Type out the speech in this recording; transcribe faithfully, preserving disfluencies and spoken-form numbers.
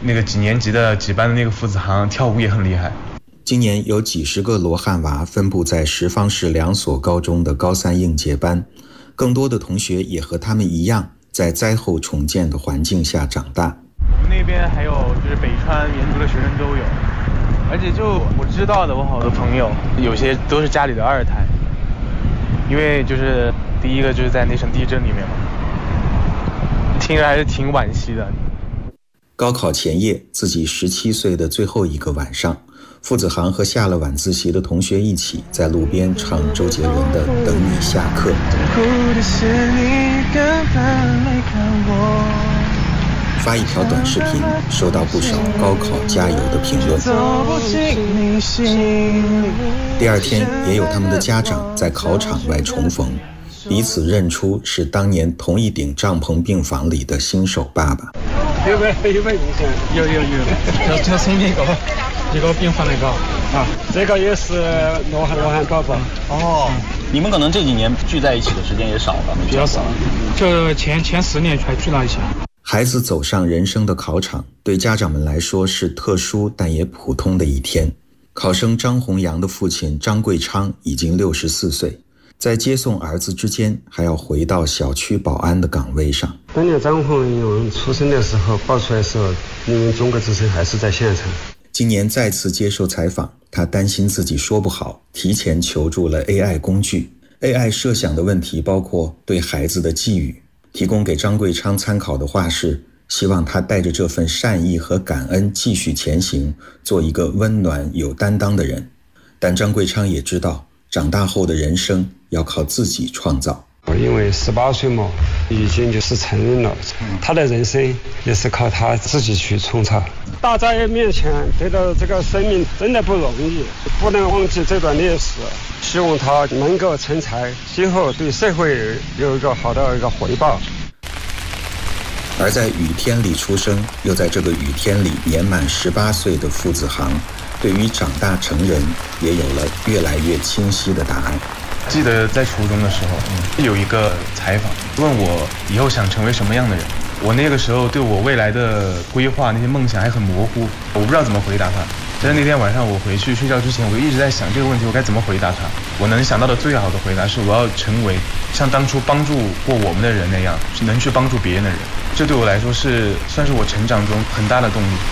那个几年级的几班的那个父子航跳舞也很厉害。 今年有几十个罗汉娃分布在什邡市两所高中的高三应届班，更多的同学也和他们一样，在灾后重建的环境下长大。 我们那边还有就是北川原族的学生都有，而且就我知道的，我好多朋友有些都是家里的二胎，因为就是第一个就是在那场地震里面嘛，听着还是挺惋惜的。 高考前夜，自己十七岁的最后一个晚上，父子航和下了晚自习的同学一起在路边唱周杰伦的《等你下课》。发一条短视频，收到不少高考加油的评论。第二天，也有他们的家长在考场外重逢，彼此认出是当年同一顶帐篷病房里的新手爸爸。 有没有没有有有有，就就是那个一个病房那个啊，这个也是罗汉罗汉宝宝。 哦，你们可能这几年聚在一起的时间也少了， 比较少，就前前四年才聚到一起。 孩子走上人生的考场，对家长们来说是特殊但也普通的一天。考生张弘洋的父亲张贵昌已经六十四岁，在接送儿子之间，还要回到小区保安的岗位上。 当年张弘洋出生的时候，报出来的时候，因为中国之声还是在现场。 今年再次接受采访，他担心自己说不好，提前求助了 A I 工具。A I 设想的问题包括对孩子的寄语，提供给张贵昌参考的话是，希望他带着这份善意和感恩继续前行，做一个温暖有担当的人。但张贵昌也知道，长大后的人生要靠自己创造。 因为十八岁嘛，已经就是成人了，他的人生也是靠他自己去创造。大灾面前得到这个生命真的不容易，不能忘记这段历史，希望他能够成才，今后对社会有一个好的一个回报。 而在雨天里出生，又在这个雨天里年满十八岁的父子航，对于长大成人也有了越来越清晰的答案。 记得在初中的时候，嗯、有一个采访问我以后想成为什么样的人，我那个时候对我未来的规划那些梦想还很模糊，我不知道怎么回答他。但是那天晚上我回去睡觉之前，我一直在想这个问题我该怎么回答他。我能想到的最好的回答是，我要成为像当初帮助过我们的人那样，是能去帮助别人的人。这对我来说是算是我成长中很大的动力。